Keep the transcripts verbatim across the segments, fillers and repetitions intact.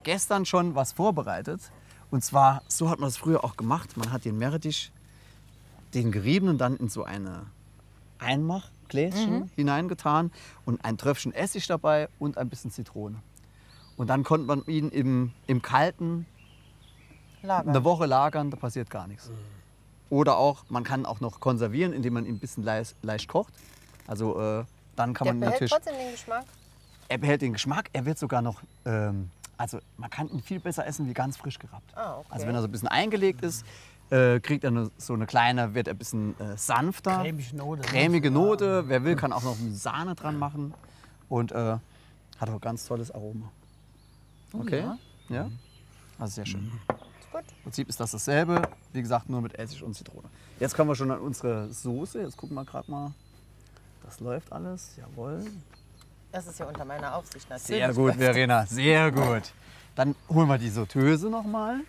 Gestern schon was vorbereitet. Und zwar, so hat man das früher auch gemacht. Man hat den Meerrettich, den geriebenen, dann in so eine Einmachgläschen mhm. hineingetan und ein Tröpfchen Essig dabei und ein bisschen Zitrone. Und dann konnte man ihn im, im Kalten lagern. Eine Woche lagern, da passiert gar nichts. Mhm. Oder auch, man kann auch noch konservieren, indem man ihn ein bisschen leicht, leicht kocht. Also äh, dann kann Der man behält natürlich... trotzdem den Geschmack? Er behält den Geschmack, er wird sogar noch... Ähm, also man kann ihn viel besser essen wie ganz frisch gerappt. Ah, okay. Also wenn er so ein bisschen eingelegt ist, äh, kriegt er eine, so eine kleine, wird er ein bisschen äh, sanfter. Cremige Note. Cremige Note. Wer will, kann auch noch eine Sahne dran machen. Und äh, hat auch ganz tolles Aroma. Okay? Ja. Ja? Also sehr schön. Ist gut. Im Prinzip ist das dasselbe, wie gesagt, nur mit Essig und Zitrone. Jetzt kommen wir schon an unsere Soße. Jetzt gucken wir gerade mal. Das läuft alles. Jawohl. Das ist ja unter meiner Aufsicht natürlich. Sehr gut, Verena. Sehr gut. Dann holen wir die Sauteuse noch mal.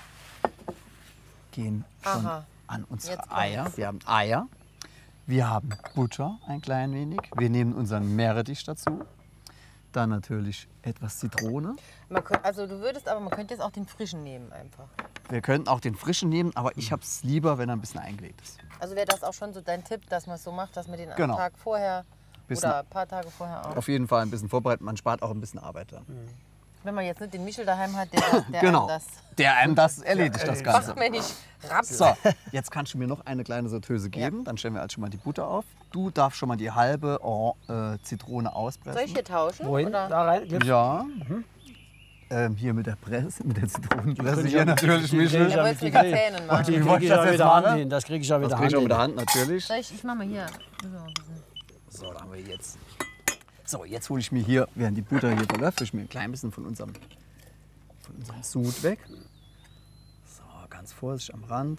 Gehen schon Aha. an unsere Jetzt Eier. kommt's. Wir haben Eier. Wir haben Butter ein klein wenig. Wir nehmen unseren Meerrettich dazu. Dann natürlich etwas Zitrone. Man könnt, also du würdest, aber man könnte jetzt auch den frischen nehmen einfach. Wir könnten auch den frischen nehmen, aber ich habe es lieber, wenn er ein bisschen eingelegt ist. Also wäre das auch schon so dein Tipp, dass man es so macht, dass man den Genau. am Tag vorher Bisschen- oder ein paar Tage vorher auch. Auf jeden Fall ein bisschen vorbereiten. Man spart auch ein bisschen Arbeit dann. Wenn man jetzt nicht den Michel daheim hat, der, der Genau. einem das Der einem das erledigt, das Ganze. fachmännisch rappt. So, jetzt kannst du mir noch eine kleine Sauteuse geben. Dann stellen wir halt schon mal die Butter auf. Du darfst schon mal die halbe oh, äh, Zitrone auspressen. Soll ich hier tauschen? Wohin? Oder? Da rein? Gibt's- Ja. Ähm, hier mit der Presse, mit der Zitronenpresse. krieg ich Hier ja- natürlich, die krieg Michel. ich Er ja wollte mit es mit die den Grill. Zähnen Ach, machen. die Wie krieg wollte ich ich ja das mit der jetzt Hand machen? hin. Das krieg ich ja mit Das der krieg ich Hand auch mit der hin. Hand natürlich. Soll ich, ich mach mal hier. So, ein bisschen. So, da haben wir jetzt. So, jetzt hole ich mir hier, während die Butter hier verläuft, hole ich mir ein klein bisschen von unserem, von unserem Sud weg. So, ganz vorsichtig am Rand.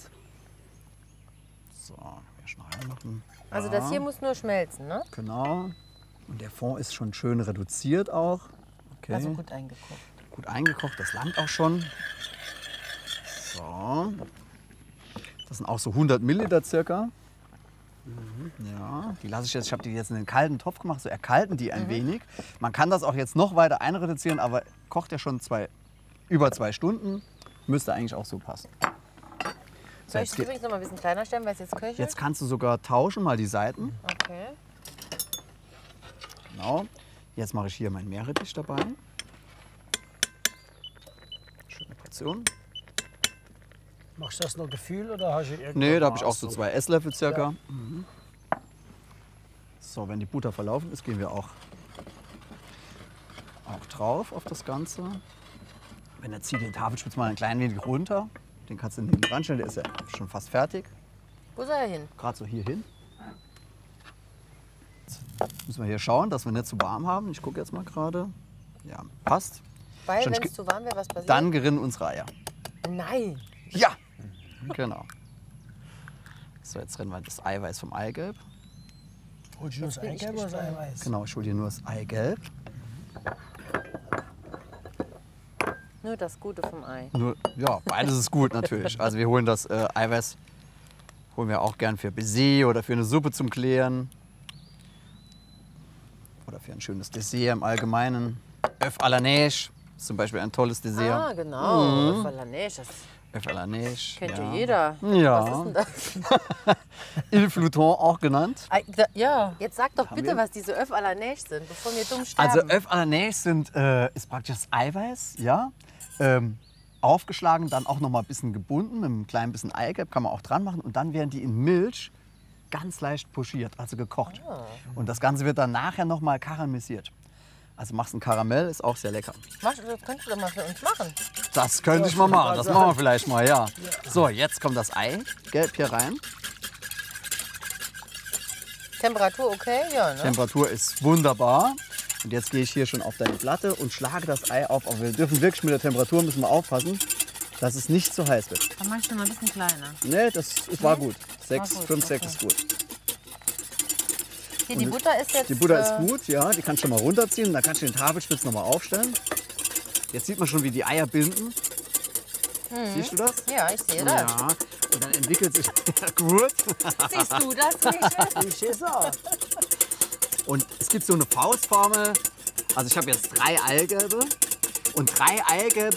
So, wir schon reinmachen. Also Ja, das hier muss nur schmelzen, ne? Genau. Und der Fond ist schon schön reduziert auch. Okay. Also gut eingekocht. Gut eingekocht, das langt auch schon. So. Das sind auch so hundert Milliliter circa. Ja, die lasse ich jetzt, ich habe die jetzt in den kalten Topf gemacht, so erkalten die ein wenig. Man kann das auch jetzt noch weiter einreduzieren, aber kocht ja schon zwei, über zwei Stunden. Müsste eigentlich auch so passen. So, Soll ich jetzt, es geht- übrigens noch mal ein bisschen kleiner stellen, weil es jetzt köchelt? jetzt kannst du sogar tauschen, mal die Seiten. Okay. Genau. Jetzt mache ich hier mein Meerrettich dabei. Schöne Portion. Machst du das nur Gefühl oder hast du irgendwas? Nee, da habe ich auch so zwei Esslöffel circa. Mhm. So, wenn die Butter verlaufen ist, gehen wir auch, auch drauf auf das Ganze. Wenn er zieht den Tafelspitz mal ein klein wenig runter. Den kannst du hinten dran stellen, der ist ja schon fast fertig. Wo soll er hin? Gerade so hier hin. Jetzt müssen wir hier schauen, dass wir nicht zu warm haben. Ich gucke jetzt mal gerade. Ja, passt. Weil, Schon wenn ge- es zu warm wäre, was passiert? Dann gerinnen unsere Eier. Nein. Ja, genau. So, jetzt trennen wir das Eiweiß vom Eigelb. Holst du nur das bin ich Eigelb oder das gespannt. Eiweiß? Genau, ich hole hier nur das Eigelb. Nur das Gute vom Ei. Nur, ja, beides ist gut natürlich. Also wir holen das äh, Eiweiß holen wir auch gern für Baiser oder für eine Suppe zum Klären. Oder für ein schönes Dessert im Allgemeinen. Œuf à la neige ist zum Beispiel ein tolles Dessert. Ah, genau. Mhm. Falanage, das Œuf à la neige. kennt ja. ja jeder. Ja. Was ist denn das? Il Flouton auch genannt. Ei, da, ja, jetzt sag doch Haben bitte, wir? was diese Œuf à la neige sind, bevor wir dumm sterben. Also Œuf à la neige sind, äh, ist praktisch das Eiweiß, ja, ähm, aufgeschlagen, dann auch noch mal ein bisschen gebunden, mit einem kleinen bisschen Eigelb kann man auch dran machen und dann werden die in Milch ganz leicht pochiert, also gekocht. Ah. Und das Ganze wird dann nachher noch mal karamellisiert. Also machst ein Karamell, ist auch sehr lecker. Mach, das könntest du doch mal für uns machen. Das könnte ich mal machen, das machen wir vielleicht mal, ja. So, jetzt kommt das Eigelb hier rein. Temperatur okay? Ja, ne? Temperatur ist wunderbar. Und jetzt gehe ich hier schon auf deine Platte und schlage das Ei auf. Aber wir dürfen wirklich mit der Temperatur müssen wir aufpassen, dass es nicht zu heiß wird. Dann mach ich noch mal ein bisschen kleiner. Nee, das ist, war gut. Sechs, War gut, fünf, okay. sechs ist gut. Hier, die Butter ist jetzt... Die Butter ist äh, gut, ja. Die kannst du schon mal runterziehen. Dann kannst du den Tafelspitz noch mal aufstellen. Jetzt sieht man schon, wie die Eier binden. Siehst du das? Ja, ich sehe das. Ja. Und dann entwickelt sich ja, gut. Siehst du das, Michel? Ich ist auch. Und es gibt so eine Faustformel. Also ich habe jetzt drei Eigelbe. und drei Eigelbe